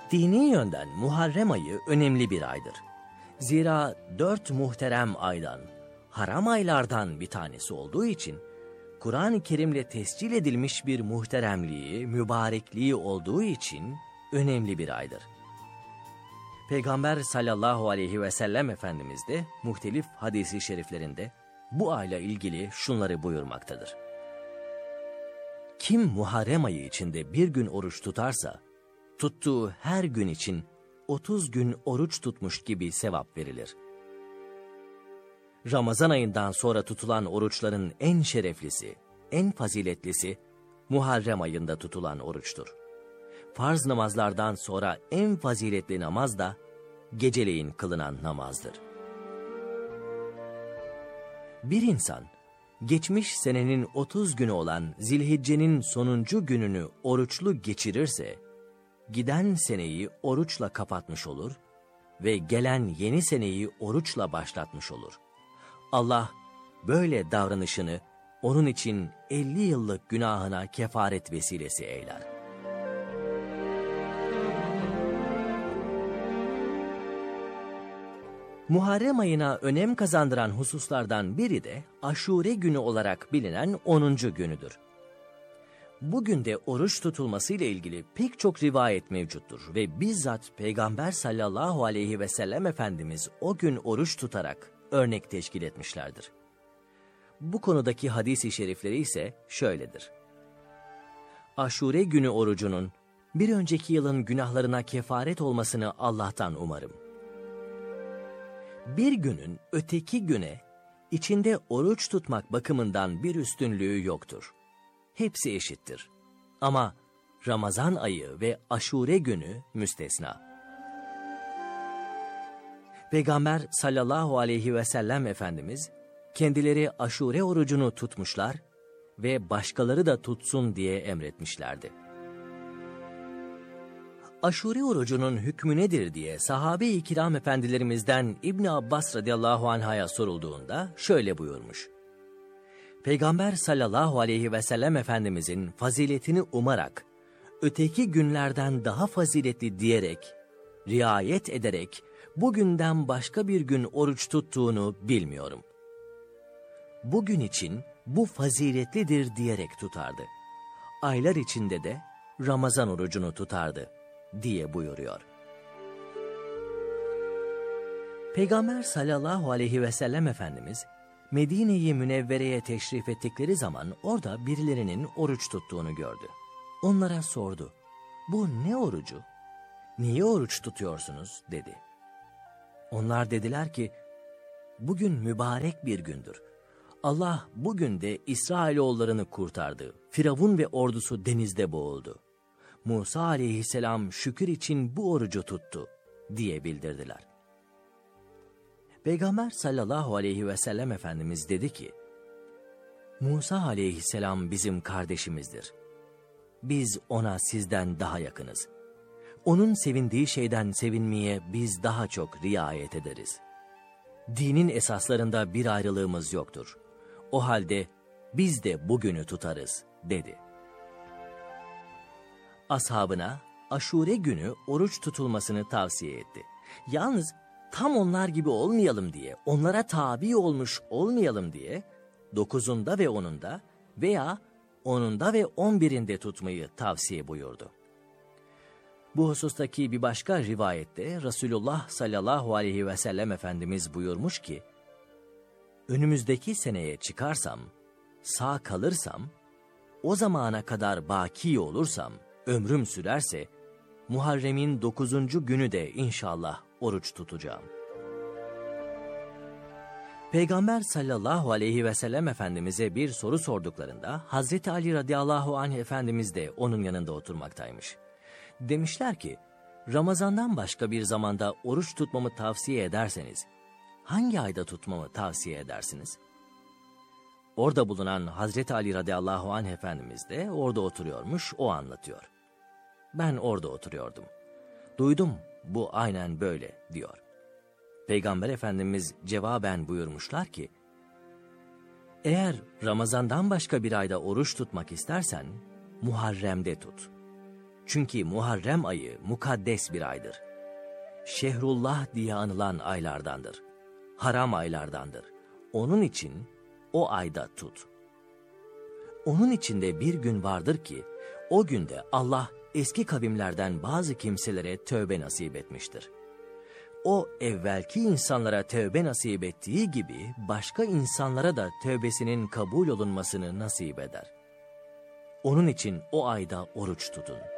Dini yönden Muharrem ayı önemli bir aydır. Zira 4 muhterem aydan, haram aylardan bir tanesi olduğu için, Kur'an-ı Kerim'le tescil edilmiş bir muhteremliği, mübarekliği olduğu için önemli bir aydır. Peygamber sallallahu aleyhi ve sellem Efendimiz de muhtelif hadisi şeriflerinde bu ayla ilgili şunları buyurmaktadır. Kim Muharrem ayı içinde bir gün oruç tutarsa, tuttuğu her gün için 30 gün oruç tutmuş gibi sevap verilir. Ramazan ayından sonra tutulan oruçların en şereflisi, en faziletlisi Muharrem ayında tutulan oruçtur. Farz namazlardan sonra en faziletli namaz da geceleyin kılınan namazdır. Bir insan geçmiş senenin 30 günü olan Zilhicce'nin sonuncu gününü oruçlu geçirirse, giden seneyi oruçla kapatmış olur ve gelen yeni seneyi oruçla başlatmış olur. Allah böyle davranışını onun için 50 yıllık günahına kefaret vesilesi eyler. Muharrem ayına önem kazandıran hususlardan biri de Aşure günü olarak bilinen 10. günüdür. Bugün de oruç tutulmasıyla ilgili pek çok rivayet mevcuttur ve bizzat Peygamber sallallahu aleyhi ve sellem Efendimiz o gün oruç tutarak örnek teşkil etmişlerdir. Bu konudaki hadis-i şerifleri ise şöyledir. Aşure günü orucunun bir önceki yılın günahlarına kefaret olmasını Allah'tan umarım. Bir günün öteki güne içinde oruç tutmak bakımından bir üstünlüğü yoktur. Hepsi eşittir. Ama Ramazan ayı ve Aşure günü müstesna. Peygamber sallallahu aleyhi ve sellem Efendimiz kendileri Aşure orucunu tutmuşlar ve başkaları da tutsun diye emretmişlerdi. Aşure orucunun hükmü nedir diye sahabe-i kiram efendilerimizden İbn Abbas radıyallahu anh'a sorulduğunda şöyle buyurmuş. Peygamber sallallahu aleyhi ve sellem Efendimizin faziletini umarak, öteki günlerden daha faziletli diyerek, riayet ederek, bugünden başka bir gün oruç tuttuğunu bilmiyorum. Bugün için bu faziletlidir diyerek tutardı. Aylar içinde de Ramazan orucunu tutardı diye buyuruyor. Peygamber sallallahu aleyhi ve sellem Efendimiz, Medine-i Münevvere'ye teşrif ettikleri zaman orada birilerinin oruç tuttuğunu gördü. Onlara sordu. Bu ne orucu? Niye oruç tutuyorsunuz? Dedi. Onlar dediler ki, bugün mübarek bir gündür. Allah bugün de İsrailoğullarını kurtardı. Firavun ve ordusu denizde boğuldu. Musa aleyhisselam şükür için bu orucu tuttu diye bildirdiler. Peygamber sallallahu aleyhi ve sellem Efendimiz dedi ki, Musa aleyhisselam bizim kardeşimizdir. Biz ona sizden daha yakınız. Onun sevindiği şeyden sevinmeye biz daha çok riayet ederiz. Dinin esaslarında bir ayrılığımız yoktur. O halde biz de bugünü tutarız, dedi. Ashabına Aşure günü oruç tutulmasını tavsiye etti. Yalnız tam onlar gibi olmayalım diye, onlara tabi olmuş olmayalım diye 9'unda ve 10'unda veya 10'unda ve 11'inde tutmayı tavsiye buyurdu. Bu husustaki bir başka rivayette Resulullah sallallahu aleyhi ve sellem Efendimiz buyurmuş ki, önümüzdeki seneye çıkarsam, sağ kalırsam, o zamana kadar baki olursam, ömrüm sürerse, Muharrem'in 9. günü de inşallah oruç tutacağım. Peygamber sallallahu aleyhi ve sellem Efendimiz'e bir soru sorduklarında Hazreti Ali radıyallahu anh Efendimiz de onun yanında oturmaktaymış. Demişler ki, Ramazan'dan başka bir zamanda oruç tutmamı tavsiye ederseniz, hangi ayda tutmamı tavsiye edersiniz? Orada bulunan Hazreti Ali radıyallahu anh Efendimiz de orada oturuyormuş, o anlatıyor. Ben orada oturuyordum. Duydum, bu aynen böyle diyor. Peygamber Efendimiz cevaben buyurmuşlar ki, eğer Ramazan'dan başka bir ayda oruç tutmak istersen, Muharrem'de tut. Çünkü Muharrem ayı mukaddes bir aydır. Şehrullah diye anılan aylardandır. Haram aylardandır. Onun için o ayda tut. Onun içinde bir gün vardır ki, o günde Allah eski kavimlerden bazı kimselere tövbe nasip etmiştir. O evvelki insanlara tövbe nasip ettiği gibi başka insanlara da tövbesinin kabul olunmasını nasip eder. Onun için o ayda oruç tutun.